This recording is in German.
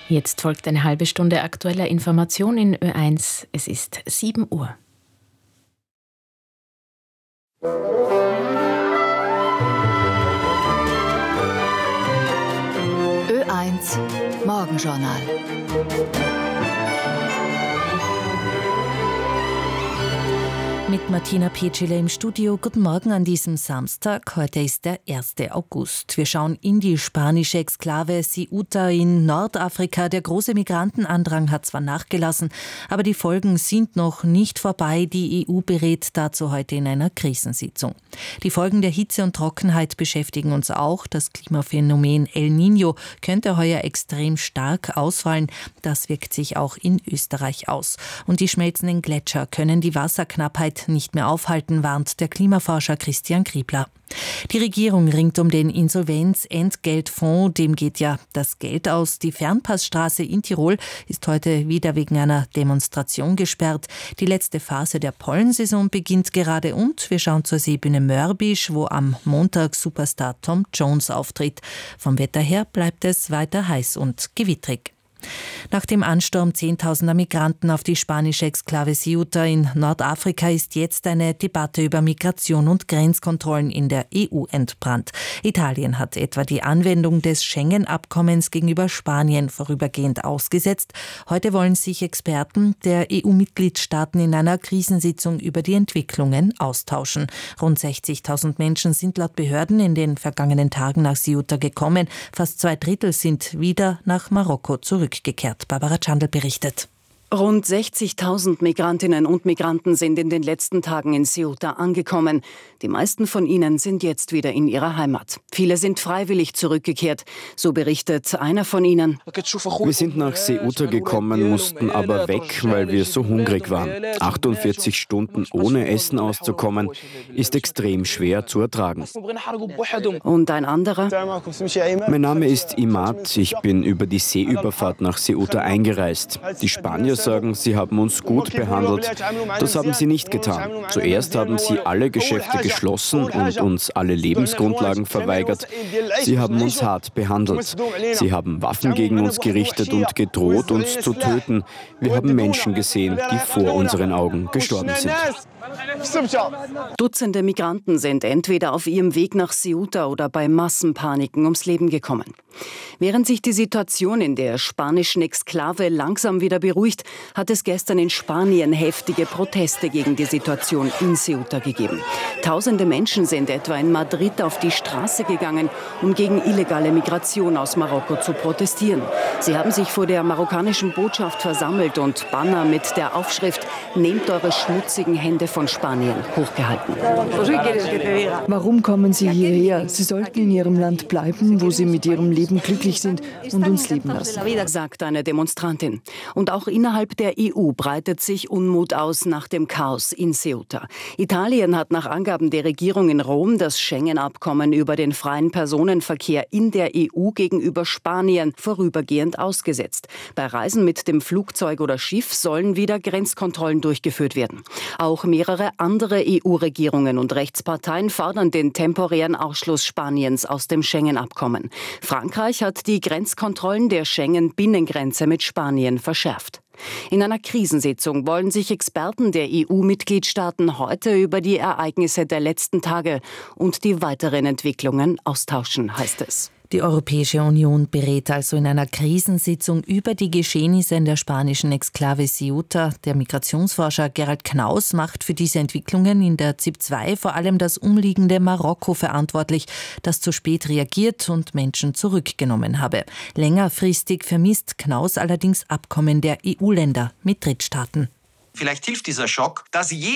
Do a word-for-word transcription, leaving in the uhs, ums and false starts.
Jetzt folgt eine halbe Stunde aktueller Information in Ö eins. Es ist sieben Uhr. Ö eins Morgenjournal. Mit Martina Petschele im Studio. Guten Morgen an diesem Samstag. Heute ist der erste August. Wir schauen in die spanische Exklave Ceuta in Nordafrika. Der große Migrantenandrang hat zwar nachgelassen, aber die Folgen sind noch nicht vorbei. Die E U berät dazu heute in einer Krisensitzung. Die Folgen der Hitze und Trockenheit beschäftigen uns auch. Das Klimaphänomen El Niño könnte heuer extrem stark ausfallen. Das wirkt sich auch in Österreich aus. Und die schmelzenden Gletscher können die Wasserknappheit nicht mehr aufhalten, warnt der Klimaforscher Christian Griebler. Die Regierung ringt um den Insolvenz-Entgeltfonds, dem geht ja das Geld aus. Die Fernpassstraße in Tirol ist heute wieder wegen einer Demonstration gesperrt. Die letzte Phase der Pollensaison beginnt gerade und wir schauen zur Seebühne Mörbisch, wo am Montag Superstar Tom Jones auftritt. Vom Wetter her bleibt es weiter heiß und gewittrig. Nach dem Ansturm zehntausender Migranten auf die spanische Exklave Ceuta in Nordafrika ist jetzt eine Debatte über Migration und Grenzkontrollen in der E U entbrannt. Italien hat etwa die Anwendung des Schengen-Abkommens gegenüber Spanien vorübergehend ausgesetzt. Heute wollen sich Experten der E U-Mitgliedstaaten in einer Krisensitzung über die Entwicklungen austauschen. Rund sechzigtausend Menschen sind laut Behörden in den vergangenen Tagen nach Ceuta gekommen. Fast zwei Drittel sind wieder nach Marokko zurückgekehrt. Barbara Chandl berichtet. Rund sechzigtausend Migrantinnen und Migranten sind in den letzten Tagen in Ceuta angekommen. Die meisten von ihnen sind jetzt wieder in ihrer Heimat. Viele sind freiwillig zurückgekehrt, so berichtet einer von ihnen. Wir sind nach Ceuta gekommen, mussten aber weg, weil wir so hungrig waren. achtundvierzig Stunden ohne Essen auszukommen, ist extrem schwer zu ertragen. Und ein anderer? Mein Name ist Imad, ich bin über die Seeüberfahrt nach Ceuta eingereist. Die Spanier sagen, sie haben uns gut behandelt. Das haben sie nicht getan. Zuerst haben sie alle Geschäfte geschlossen und uns alle Lebensgrundlagen verweigert. Sie haben uns hart behandelt. Sie haben Waffen gegen uns gerichtet und gedroht, uns zu töten. Wir haben Menschen gesehen, die vor unseren Augen gestorben sind. Dutzende Migranten sind entweder auf ihrem Weg nach Ceuta oder bei Massenpaniken ums Leben gekommen. Während sich die Situation in der spanischen Exklave langsam wieder beruhigt, hat es gestern in Spanien heftige Proteste gegen die Situation in Ceuta gegeben. Tausende Menschen sind etwa in Madrid auf die Straße gegangen, um gegen illegale Migration aus Marokko zu protestieren. Sie haben sich vor der marokkanischen Botschaft versammelt und Banner mit der Aufschrift "Nehmt eure schmutzigen Hände von Spanien" hochgehalten. Warum kommen Sie hierher? Sie sollten in Ihrem Land bleiben, wo Sie mit Ihrem Leben glücklich sind und uns leben lassen, sagt eine Demonstrantin. Und auch innerhalb der E U breitet sich Unmut aus nach dem Chaos in Ceuta. Italien hat nach Angaben der Regierung in Rom das Schengen-Abkommen über den freien Personenverkehr in der E U gegenüber Spanien vorübergehend ausgesetzt. Bei Reisen mit dem Flugzeug oder Schiff sollen wieder Grenzkontrollen durchgeführt werden. Auch mehrere andere E U-Regierungen und Rechtsparteien fordern den temporären Ausschluss Spaniens aus dem Schengen-Abkommen. Frankreich hat die Grenzkontrollen der Schengen-Binnengrenze mit Spanien verschärft. In einer Krisensitzung wollen sich Experten der E U-Mitgliedstaaten heute über die Ereignisse der letzten Tage und die weiteren Entwicklungen austauschen, heißt es. Die Europäische Union berät also in einer Krisensitzung über die Geschehnisse in der spanischen Exklave Ceuta. Der Migrationsforscher Gerald Knaus macht für diese Entwicklungen in der Z I P zwei vor allem das umliegende Marokko verantwortlich, das zu spät reagiert und Menschen zurückgenommen habe. Längerfristig vermisst Knaus allerdings Abkommen der E U-Länder mit Drittstaaten. Vielleicht hilft dieser Schock, dass jeder